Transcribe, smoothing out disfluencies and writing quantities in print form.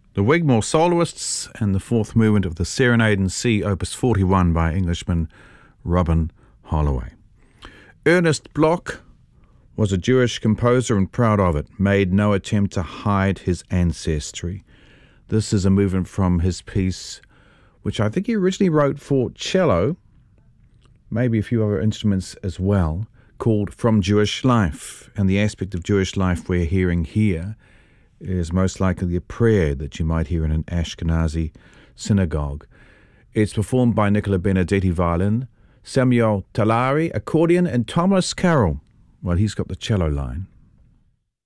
The Wigmore Soloists and the fourth movement of the Serenade in C, Opus 41 by Englishman Robin Holloway. Ernest Bloch was a Jewish composer and proud of it, made no attempt to hide his ancestry. This is a movement from his piece, which I think he originally wrote for cello, maybe a few other instruments as well, called From Jewish Life. And the aspect of Jewish life we're hearing here is most likely a prayer that you might hear in an Ashkenazi synagogue. It's performed by Nicola Benedetti violin, Samuel Talari accordion, and Thomas Carroll, well, he's got the cello line.